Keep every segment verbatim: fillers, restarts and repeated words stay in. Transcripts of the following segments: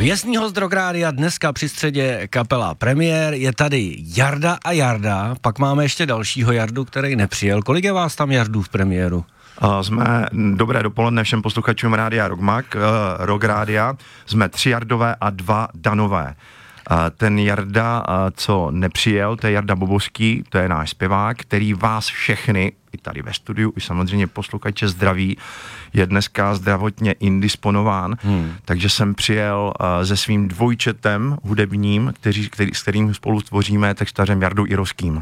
Vězný host Rock Rádia, dneska při středě kapela Premiér, je tady Jarda a Jarda, pak máme ještě dalšího Jardu, který nepřijel. Kolik je vás tam Jardů v Premiéru? Uh, jsme, dobré dopoledne všem posluchačům Rádia Rockmak, uh, Rock Rádia, jsme tři Jardové a dva Danové. Uh, ten Jarda, uh, co nepřijel, to je Jarda Bobovský, to je náš zpěvák, který vás všechny, i tady ve studiu, i samozřejmě posluchače zdraví, je dneska zdravotně indisponován, hmm. takže jsem přijel uh, se svým dvojčetem hudebním, který, který, s kterým spolu tvoříme textařem Jardou Irovským.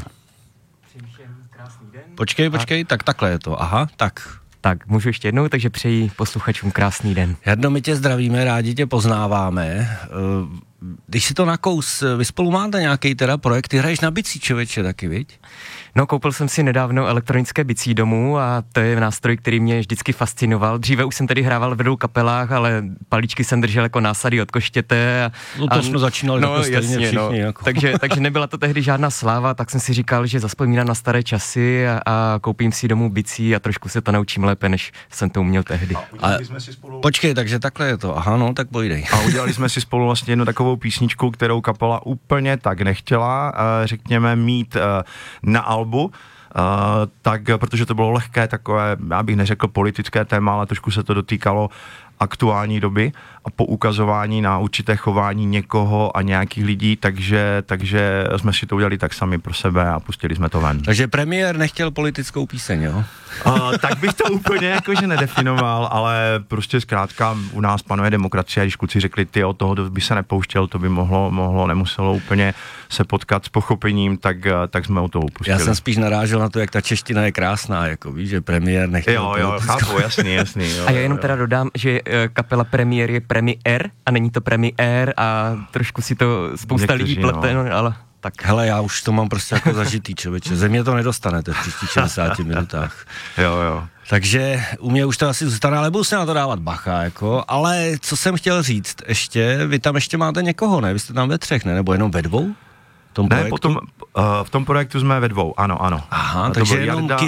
Počkej, počkej, a... tak takhle je to, aha, tak. Tak, můžu ještě jednou, takže přeji posluchačům krásný den. Jardo, my tě zdravíme, rádi tě poznáváme. Když si to nakous, vy spolu máte nějaký teda projekt, ty hraješ na bicí, člověče, taky, viď? No, koupil jsem si nedávno elektronické bicí domů a to je nástroj, který mě vždycky fascinoval. Dříve už jsem tady hrával v dvou kapelách, ale palíčky jsem držel jako násady od koštěte. A, no to a, jsme začínali no, jako stejně jasně, všichni. No. Jako. takže, takže nebyla to tehdy žádná sláva, tak jsem si říkal, že zavzpomínám na staré časy a, a koupím si domů bicí a trošku se to naučím lépe, než jsem to uměl tehdy. A a, jsme si spolu... Počkej, takže takhle je to, aha, no, tak pojdej. A udělali jsme si spolu vlastně jednu takovou písničku, kterou kapela úplně tak nechtěla, řekněme, mít na albu. Uh, tak, protože to bylo lehké, takové, já bych neřekl politické téma, ale trošku se to dotýkalo aktuální doby a poukazování na určité chování někoho a nějakých lidí, takže, takže jsme si to udělali tak sami pro sebe a pustili jsme to ven. Takže Premiér nechtěl politickou píseň, jo? Uh, tak bych to úplně jakože nedefinoval, ale prostě zkrátka u nás panuje demokracie a když kluci řekli, ty od toho by se nepouštěl, to by mohlo, mohlo, nemuselo úplně se potkat s pochopením, tak, tak jsme o toho upustili. Já jsem spíš narážel na to, jak ta čeština je krásná, jako víš, že Premiér nechtěl. Jo, jo, chápu, jasný, jasný. Jo, a já jenom jo, teda dodám, že kapela Premiér je Premiér a není to Premiér a trošku si to spousta Někteří, lidí plete, no. no, ale tak. Hele, já už to mám prostě jako zažitý, člověče. Ze mě to nedostanete v příštích šedesáti minutách. Jo, jo. Takže u mě už to asi zůstane, ale budu se na to dávat bacha, jako. Ale co jsem chtěl říct ještě, vy tam ještě máte někoho, ne? Vy jste tam ve třech, ne? Nebo jenom ve dvou? V tom ne, potom, uh, v tom projektu jsme ve dvou, ano, ano. Aha, to takže jenom